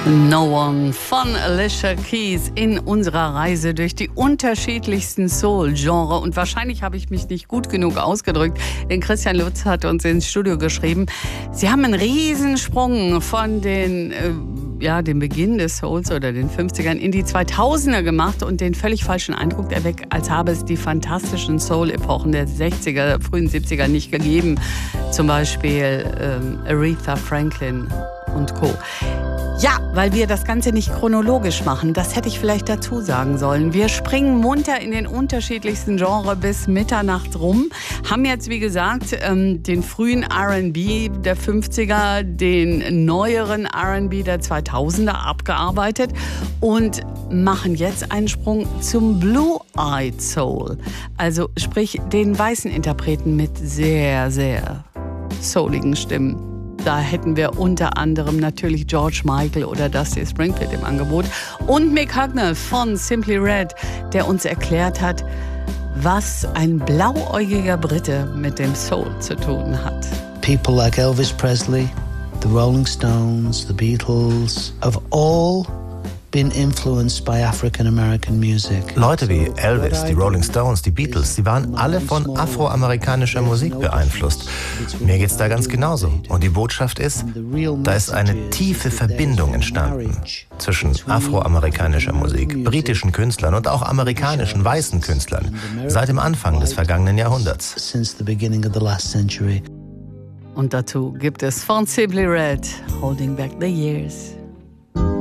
No One von Alicia Keys in unserer Reise durch die unterschiedlichsten Soul-Genre. Und wahrscheinlich habe ich mich nicht gut genug ausgedrückt, denn Christian Lutz hat uns ins Studio geschrieben, sie haben einen Riesensprung von dem Beginn des Souls oder den 50ern in die 2000er gemacht und den völlig falschen Eindruck erweckt, als habe es die fantastischen Soul-Epochen der 60er, frühen 70er nicht gegeben. Zum Beispiel Aretha Franklin und Co. Ja, weil wir das Ganze nicht chronologisch machen. Das hätte ich vielleicht dazu sagen sollen. Wir springen munter in den unterschiedlichsten Genres bis Mitternacht rum. Haben jetzt, wie gesagt, den frühen R&B der 50er, den neueren R&B der 2000er abgearbeitet und machen jetzt einen Sprung zum Blue-Eyed Soul. Also sprich den weißen Interpreten mit sehr, sehr souligen Stimmen. Da hätten wir unter anderem natürlich George Michael oder Dusty Springfield im Angebot. Und Mick Hucknall von Simply Red, der uns erklärt hat, was ein blauäugiger Brite mit dem Soul zu tun hat. People like Elvis Presley, the Rolling Stones, the Beatles, have all been influenced by African American music. Leute wie Elvis, die Rolling Stones, die Beatles, die waren alle von afroamerikanischer Musik beeinflusst. Mir geht's da ganz genauso. Und die Botschaft ist, da ist eine tiefe Verbindung entstanden zwischen afroamerikanischer Musik, britischen Künstlern und auch amerikanischen weißen Künstlern seit dem Anfang des vergangenen Jahrhunderts. Und dazu gibt es von Simply Red Holding Back the Years.